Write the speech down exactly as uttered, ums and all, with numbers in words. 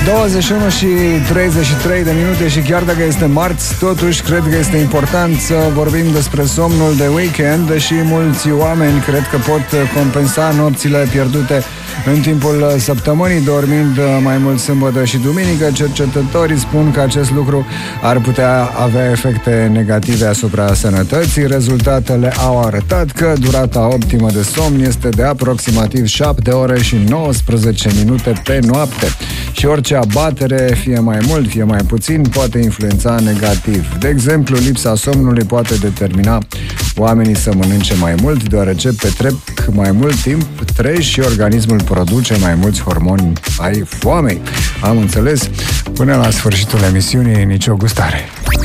douăzeci și unu și treizeci și trei de minute și chiar dacă este marți, totuși cred că este important să vorbim despre somnul de weekend, deși mulți oameni cred că pot compensa nopțile pierdute în timpul săptămânii, dormind mai mult sâmbătă și duminică. Cercetătorii spun că acest lucru ar putea avea efecte negative asupra sănătății. Rezultatele au arătat că durata optimă de somn este de aproximativ șapte ore și nouăsprezece minute pe noapte și orice abatere, fie mai mult, fie mai puțin, poate influența negativ. De exemplu, lipsa somnului poate determina oamenii să mănânce mai mult, deoarece petrec mai mult timp treji și organismul produce mai mulți hormoni ai foamei. Am înțeles? Până la sfârșitul emisiunii, nicio gustare.